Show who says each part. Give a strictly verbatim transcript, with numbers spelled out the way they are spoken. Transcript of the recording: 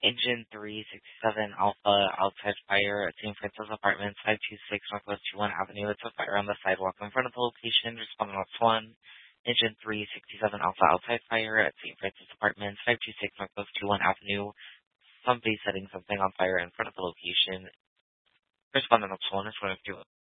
Speaker 1: Engine three sixty-seven Alpha outside fire at Saint Francis Apartments, five two six Northwest two one Avenue. It's a fire on the sidewalk in front of the location. Responding on one. Engine three sixty-seven Alpha outside fire at Saint Francis Apartments, five two six Northwest two one Avenue. Somebody setting something on fire in front of the location. Responding on one is one of two.